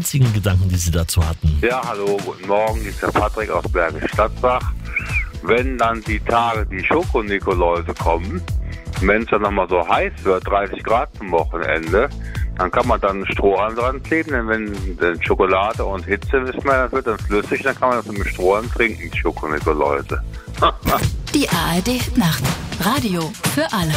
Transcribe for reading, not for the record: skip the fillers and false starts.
einzigen Gedanken, die Sie dazu hatten. Ja, hallo, guten Morgen, hier ist der Patrick aus Bergisch Gladbach. Wenn dann die Tage die Schokonikoläuse kommen, wenn es dann nochmal so heiß wird, 30 Grad zum Wochenende, dann kann man dann einen Strohhalm dran kleben, denn wenn Schokolade und Hitze, wissen wir, das wird dann flüssig, dann kann man das mit dem Strohhalm trinken, die Schokonikoläuse. Die ARD Nacht. Radio für alle.